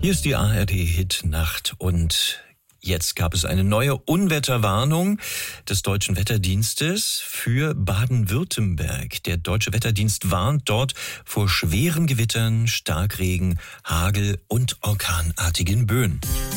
Hier ist die ARD-Hit-Nacht und jetzt gab es eine neue Unwetterwarnung des Deutschen Wetterdienstes für Baden-Württemberg. Der Deutsche Wetterdienst warnt dort vor schweren Gewittern, Starkregen, Hagel und orkanartigen Böen.